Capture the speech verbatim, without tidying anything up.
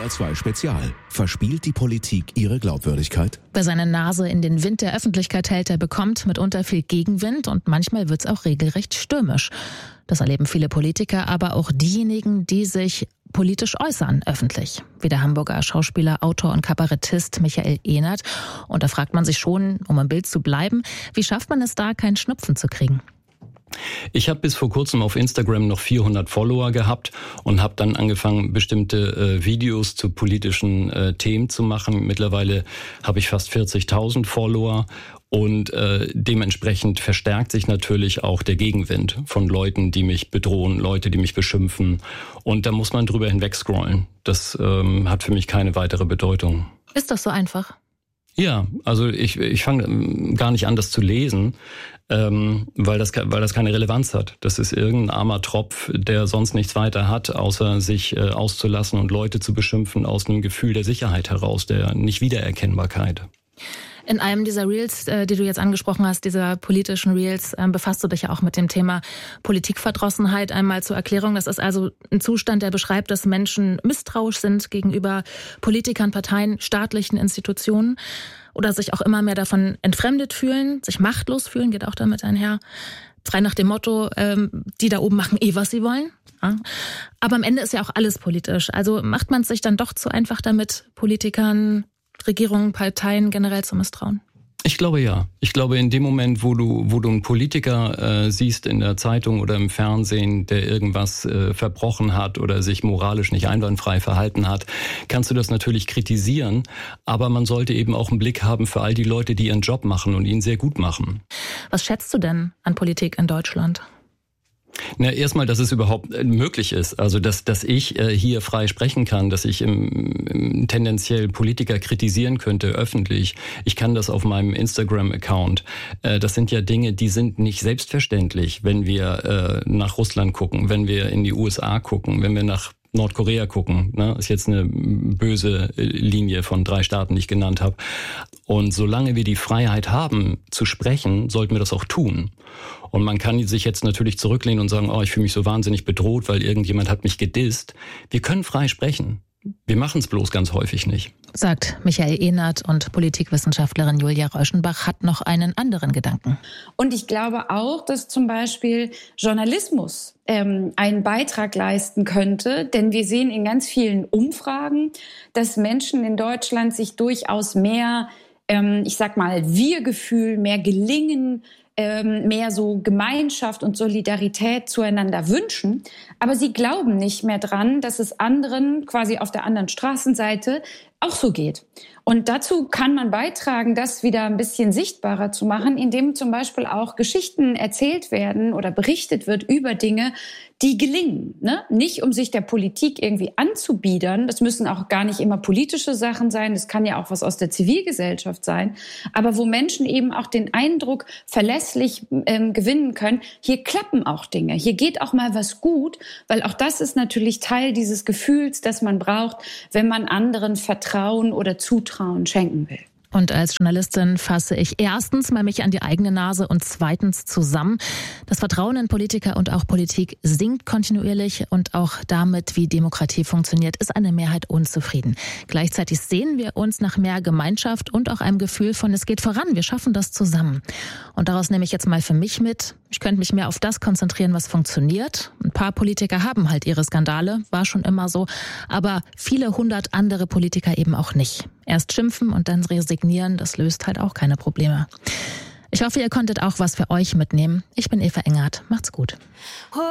R zwei Spezial. Verspielt die Politik ihre Glaubwürdigkeit? Wer seine Nase in den Wind der Öffentlichkeit hält, der bekommt mitunter viel Gegenwind und manchmal wird's auch regelrecht stürmisch. Das erleben viele Politiker, aber auch diejenigen, die sich politisch äußern, öffentlich. Wie der Hamburger Schauspieler, Autor und Kabarettist Michael Ehnert. Und da fragt man sich schon, um im Bild zu bleiben, wie schafft man es da, keinen Schnupfen zu kriegen? Ich habe bis vor kurzem auf Instagram noch vierhundert Follower gehabt und habe dann angefangen, bestimmte äh, Videos zu politischen äh, Themen zu machen. Mittlerweile habe ich fast vierzigtausend Follower und äh, dementsprechend verstärkt sich natürlich auch der Gegenwind von Leuten, die mich bedrohen, Leute, die mich beschimpfen. Und da muss man drüber hinweg scrollen. Das ähm, hat für mich keine weitere Bedeutung. Ist das so einfach? Ja, also ich, ich fange gar nicht an, das zu lesen, ähm, weil das, weil das keine Relevanz hat. Das ist irgendein armer Tropf, der sonst nichts weiter hat, außer sich äh, auszulassen und Leute zu beschimpfen aus einem Gefühl der Sicherheit heraus, der Nicht-Wiedererkennbarkeit. In einem dieser Reels, die du jetzt angesprochen hast, dieser politischen Reels, befasst du dich ja auch mit dem Thema Politikverdrossenheit. Einmal zur Erklärung, das ist also ein Zustand, der beschreibt, dass Menschen misstrauisch sind gegenüber Politikern, Parteien, staatlichen Institutionen oder sich auch immer mehr davon entfremdet fühlen, sich machtlos fühlen, geht auch damit einher. Frei nach dem Motto, die da oben machen eh, was sie wollen. Aber am Ende ist ja auch alles politisch. Also macht man es sich dann doch zu einfach damit, Politikern, Regierungen, Parteien generell zu misstrauen? Ich glaube ja. Ich glaube, in dem Moment, wo du wo du einen Politiker äh, siehst in der Zeitung oder im Fernsehen, der irgendwas äh, verbrochen hat oder sich moralisch nicht einwandfrei verhalten hat, kannst du das natürlich kritisieren. Aber man sollte eben auch einen Blick haben für all die Leute, die ihren Job machen und ihn sehr gut machen. Was schätzt du denn an Politik in Deutschland? Na, erstmal, dass es überhaupt möglich ist. Also, dass, dass ich äh, hier frei sprechen kann, dass ich im, im tendenziell Politiker kritisieren könnte, öffentlich. Ich kann das auf meinem Instagram-Account. Äh, das sind ja Dinge, die sind nicht selbstverständlich, wenn wir äh, nach Russland gucken, wenn wir in die U S A gucken, wenn wir nach Nordkorea gucken. Ne? Ist jetzt eine böse Linie von drei Staaten, die ich genannt habe. Und solange wir die Freiheit haben, zu sprechen, sollten wir das auch tun. Und man kann sich jetzt natürlich zurücklehnen und sagen, oh, ich fühle mich so wahnsinnig bedroht, weil irgendjemand hat mich gedisst. Wir können frei sprechen. Wir machen es bloß ganz häufig nicht. Sagt Michael Ehnert, und Politikwissenschaftlerin Julia Reuschenbach hat noch einen anderen Gedanken. Und ich glaube auch, dass zum Beispiel Journalismus ähm, einen Beitrag leisten könnte. Denn wir sehen in ganz vielen Umfragen, dass Menschen in Deutschland sich durchaus mehr, ähm, ich sag mal, Wir-Gefühl, mehr Gelingen, mehr so Gemeinschaft und Solidarität zueinander wünschen, aber sie glauben nicht mehr dran, dass es anderen quasi auf der anderen Straßenseite auch so geht. Und dazu kann man beitragen, das wieder ein bisschen sichtbarer zu machen, indem zum Beispiel auch Geschichten erzählt werden oder berichtet wird über Dinge, die gelingen. Ne? Nicht, um sich der Politik irgendwie anzubiedern. Das müssen auch gar nicht immer politische Sachen sein. Das kann ja auch was aus der Zivilgesellschaft sein. Aber wo Menschen eben auch den Eindruck verlässlich ähm, gewinnen können, hier klappen auch Dinge. Hier geht auch mal was gut, weil auch das ist natürlich Teil dieses Gefühls, das man braucht, wenn man anderen Vertrauen oder Zutrauen schenken will. Und als Journalistin fasse ich erstens mal mich an die eigene Nase und zweitens zusammen. Das Vertrauen in Politiker und auch Politik sinkt kontinuierlich, und auch damit, wie Demokratie funktioniert, ist eine Mehrheit unzufrieden. Gleichzeitig sehen wir uns nach mehr Gemeinschaft und auch einem Gefühl von, es geht voran, wir schaffen das zusammen. Und daraus nehme ich jetzt mal für mich mit, ich könnte mich mehr auf das konzentrieren, was funktioniert. Ein paar Politiker haben halt ihre Skandale, war schon immer so, aber viele hundert andere Politiker eben auch nicht. Erst schimpfen und dann resignieren, das löst halt auch keine Probleme. Ich hoffe, ihr konntet auch was für euch mitnehmen. Ich bin Eva Engert. Macht's gut.